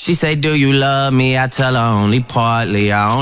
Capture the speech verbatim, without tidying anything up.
She say, do you love me? I tell her only partly. I